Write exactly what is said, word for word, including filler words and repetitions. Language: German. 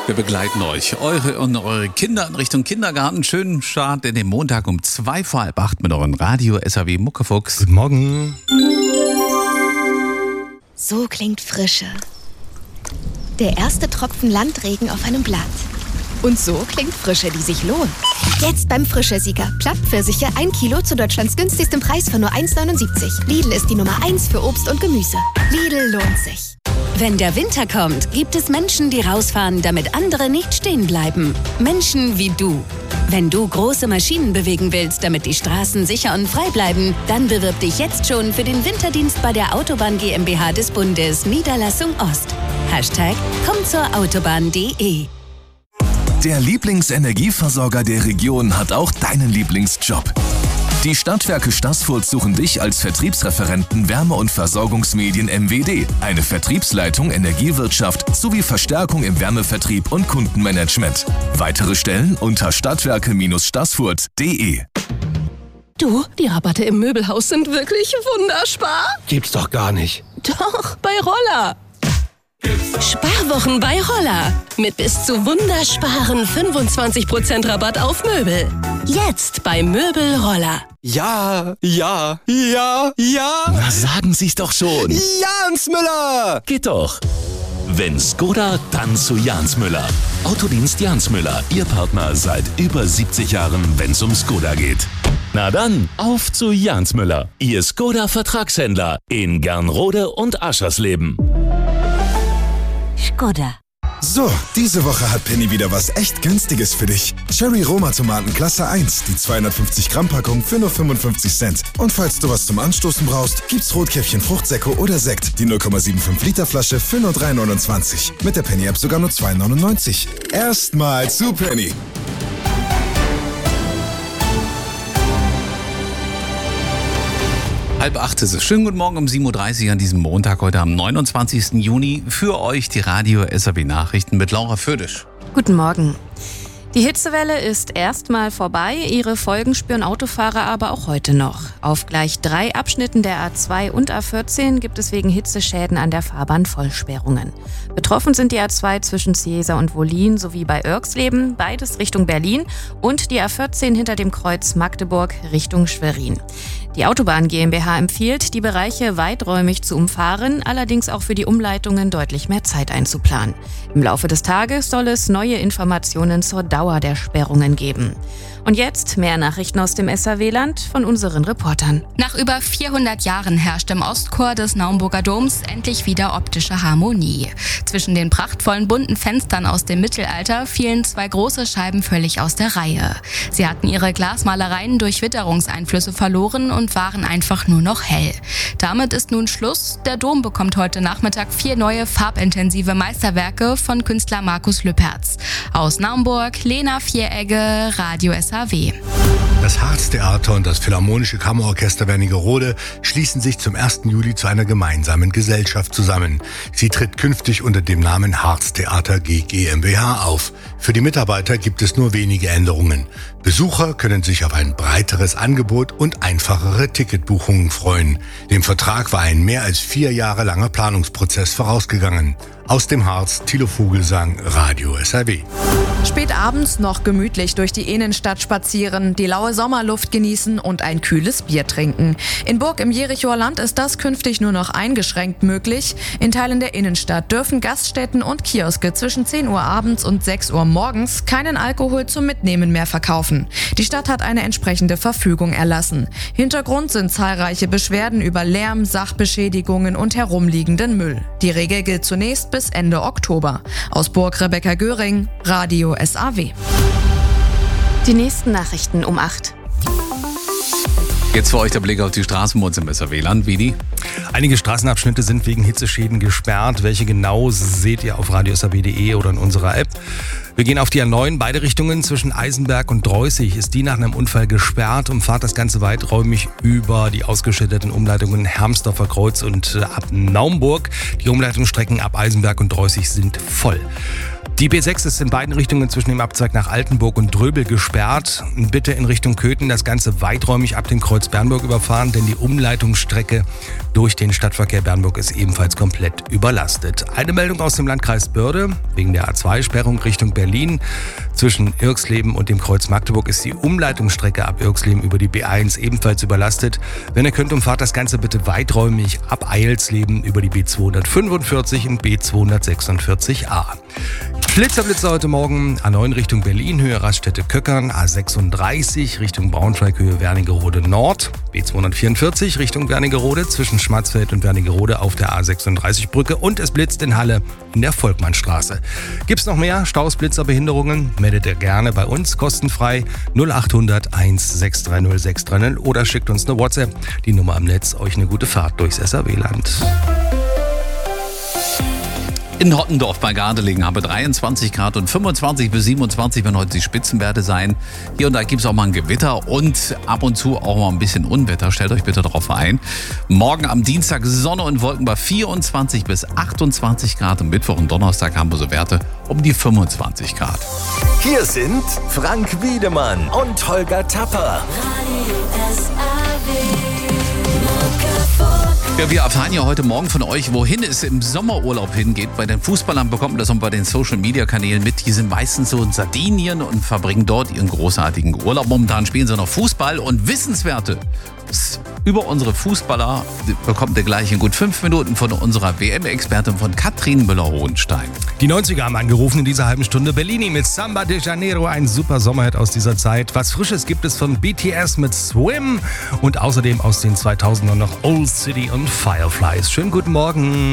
Wir begleiten euch, eure und eure Kinder in Richtung Kindergarten. Schönen Start in den Montag um zwei vor halb acht mit euren Radio S R W Muckefuchs. Guten Morgen. So klingt Frische. Der erste Tropfen Landregen auf einem Blatt. Und so klingt Frische, die sich lohnt. Jetzt beim Frische-Sieger. Plattpfirsiche ein Kilo zu Deutschlands günstigstem Preis von nur eins neunundsiebzig. Lidl ist die Nummer eins für Obst und Gemüse. Lidl lohnt sich. Wenn der Winter kommt, gibt es Menschen, die rausfahren, damit andere nicht stehen bleiben. Menschen wie du. Wenn du große Maschinen bewegen willst, damit die Straßen sicher und frei bleiben, dann bewirb dich jetzt schon für den Winterdienst bei der Autobahn GmbH des Bundes, Niederlassung Ost. Hashtag komm zur Autobahn punkt de. Der Lieblingsenergieversorger der Region hat auch deinen Lieblingsjob. Die Stadtwerke Staßfurt suchen dich als Vertriebsreferenten Wärme- und Versorgungsmedien M W D, eine Vertriebsleitung Energiewirtschaft sowie Verstärkung im Wärmevertrieb und Kundenmanagement. Weitere Stellen unter stadtwerke Staßfurt punkt de. Du, die Rabatte im Möbelhaus sind wirklich wunderspar. Gibt's doch gar nicht. Doch, bei Roller. Sparwochen bei Roller. Mit bis zu wundersparen fünfundzwanzig Prozent Rabatt auf Möbel. Jetzt bei Möbel Roller. Ja, ja, ja, ja. Na, sagen Sie's doch schon. Jans Müller. Geht doch. Wenn Skoda, dann zu Jans Müller. Autodienst Jans Müller, Ihr Partner seit über siebzig Jahren, wenn's um Skoda geht. Na dann, auf zu Jans Müller, Ihr Skoda-Vertragshändler in Gernrode und Aschersleben. Skoda. So, diese Woche hat Penny wieder was echt Günstiges für dich. Cherry Roma Tomaten Klasse eins, die zweihundertfünfzig Gramm Packung für nur fünfundfünfzig Cent. Und falls du was zum Anstoßen brauchst, gibt's Rotkäppchen Fruchtsäcke oder Sekt, die null Komma fünfundsiebzig Liter Flasche für nur drei neunundzwanzig. Mit der Penny App sogar nur zwei neunundneunzig. Erstmal zu Penny. Halb acht ist es. Schönen guten Morgen um sieben Uhr dreißig an diesem Montag, heute am neunundzwanzigsten Juni. Für euch die Radio S R W Nachrichten mit Laura Födisch. Guten Morgen. Die Hitzewelle ist erstmal vorbei, ihre Folgen spüren Autofahrer aber auch heute noch. Auf gleich drei Abschnitten der A zwei und A vierzehn gibt es wegen Hitzeschäden an der Fahrbahn Vollsperrungen. Betroffen sind die A zwei zwischen Ciesa und Wollin sowie bei Oerxleben, beides Richtung Berlin, und die A vierzehn hinter dem Kreuz Magdeburg Richtung Schwerin. Die Autobahn GmbH empfiehlt, die Bereiche weiträumig zu umfahren, allerdings auch für die Umleitungen deutlich mehr Zeit einzuplanen. Im Laufe des Tages soll es neue Informationen zur Dauer der Sperrungen geben. Und jetzt mehr Nachrichten aus dem S R W-Land von unseren Reportern. Nach über vierhundert Jahren herrscht im Ostchor des Naumburger Doms endlich wieder optische Harmonie. Zwischen den prachtvollen bunten Fenstern aus dem Mittelalter fielen zwei große Scheiben völlig aus der Reihe. Sie hatten ihre Glasmalereien durch Witterungseinflüsse verloren und waren einfach nur noch hell. Damit ist nun Schluss. Der Dom bekommt heute Nachmittag vier neue farbintensive Meisterwerke von Künstler Markus Lüpertz. Aus Naumburg, Lena Vieregge, Radio S R W. Das Harztheater und das Philharmonische Kammerorchester Wernigerode schließen sich zum ersten Juli zu einer gemeinsamen Gesellschaft zusammen. Sie tritt künftig unter dem Namen Harztheater G GmbH auf. Für die Mitarbeiter gibt es nur wenige Änderungen. Besucher können sich auf ein breiteres Angebot und einfachere Ticketbuchungen freuen. Dem Vertrag war ein mehr als vier Jahre langer Planungsprozess vorausgegangen. Aus dem Harz, Thilo Vogelsang, Radio S R W. Spät abends noch gemütlich durch die Innenstadt spazieren, die laue Sommerluft genießen und ein kühles Bier trinken. In Burg im Jerichoer Land ist das künftig nur noch eingeschränkt möglich. In Teilen der Innenstadt dürfen Gaststätten und Kioske zwischen zehn Uhr abends und sechs Uhr morgens keinen Alkohol zum Mitnehmen mehr verkaufen. Die Stadt hat eine entsprechende Verfügung erlassen. Hintergrund sind zahlreiche Beschwerden über Lärm, Sachbeschädigungen und herumliegenden Müll. Die Regel gilt zunächst bis Ende Oktober. Aus Burg Rebecca Göring, Radio S R W. Die nächsten Nachrichten um acht. Jetzt für euch der Blick auf die Straßen bei uns im S R W-Land. Vidi? Einige Straßenabschnitte sind wegen Hitzeschäden gesperrt. Welche genau seht ihr auf radio s r w punkt de oder in unserer App. Wir gehen auf die A neun. Beide Richtungen zwischen Eisenberg und Dreußig ist die nach einem Unfall gesperrt und fahrt das Ganze weiträumig über die ausgeschilderten Umleitungen Hermsdorfer Kreuz und äh, ab Naumburg. Die Umleitungsstrecken ab Eisenberg und Dreußig sind voll. Die B sechs ist in beiden Richtungen zwischen dem Abzweig nach Altenburg und Dröbel gesperrt. Bitte in Richtung Köthen das Ganze weiträumig ab dem Kreuz Bernburg überfahren, denn die Umleitungsstrecke durch den Stadtverkehr Bernburg ist ebenfalls komplett überlastet. Eine Meldung aus dem Landkreis Börde. Wegen der A zwei Sperrung Richtung Berlin zwischen Irxleben und dem Kreuz Magdeburg ist die Umleitungsstrecke ab Irxleben über die B eins ebenfalls überlastet. Wenn ihr könnt, umfahrt das Ganze bitte weiträumig ab Eilsleben über die B zweihundertfünfundvierzig und B zweihundertsechsundvierzig a. Blitzerblitzer heute Morgen, A neun Richtung Berlin, Höhe Raststätte Köckern, A sechsunddreißig Richtung Braunschweig, Höhe Wernigerode Nord, B zweihundertvierundvierzig Richtung Wernigerode zwischen Schmarzfeld und Wernigerode auf der A sechsunddreißig Brücke und es blitzt in Halle in der Volkmannstraße. Gibt's noch mehr Staus, Blitzer, Behinderungen? Meldet ihr gerne bei uns, kostenfrei null acht hundert eins sechs drei null sechs drei null oder schickt uns eine WhatsApp, die Nummer am Netz, euch eine gute Fahrt durchs S R W-Land. In Hottendorf bei Gardelegen haben wir dreiundzwanzig Grad und fünfundzwanzig bis siebenundzwanzig werden heute die Spitzenwerte sein. Hier und da gibt es auch mal ein Gewitter und ab und zu auch mal ein bisschen Unwetter. Stellt euch bitte darauf ein. Morgen am Dienstag Sonne und Wolken bei vierundzwanzig bis achtundzwanzig Grad. Am Mittwoch und Donnerstag haben wir so Werte um die fünfundzwanzig Grad. Hier sind Frank Wiedemann und Holger Tapper. Ja, wir erfahren ja heute Morgen von euch, wohin es im Sommerurlaub hingeht. Bei den Fußballern bekommt man das und bei den Social-Media-Kanälen mit. Die sind meistens so in Sardinien und verbringen dort ihren großartigen Urlaub. Momentan spielen sie noch Fußball und Wissenswerte über unsere Fußballer bekommt ihr gleich in gut fünf Minuten von unserer W M-Expertin von Katrin Müller-Hohenstein. Die neunziger haben angerufen in dieser halben Stunde. Bellini mit Samba de Janeiro, ein super Sommerhit aus dieser Zeit. Was Frisches gibt es von B T S mit Swim und außerdem aus den zweitausendern noch Old City und Fireflies. Schönen guten Morgen.